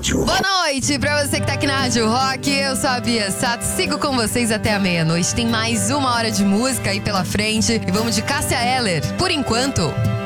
Rádio Boa noite pra você que tá aqui na Rádio Rock. Eu sou a Bia Sato, sigo com vocês até a meia-noite. Tem mais uma hora de música aí pela frente. E vamos de Cássia Eller. Por enquanto...